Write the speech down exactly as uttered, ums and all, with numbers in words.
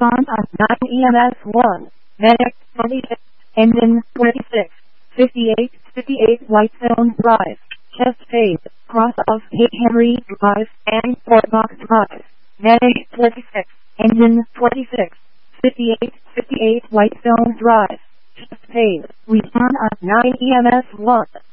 Response on nine E M S one. Medic twenty-six. Engine twenty-six. fifty-eight, fifty-eight Whitestone Drive. Chest phase. Cross of Hate Henry Drive and Fort Knox Drive. Medic twenty-six. Engine twenty-six. fifty-eight, fifty-eight Whitestone Drive. Chest phase. Respond on nine E M S one.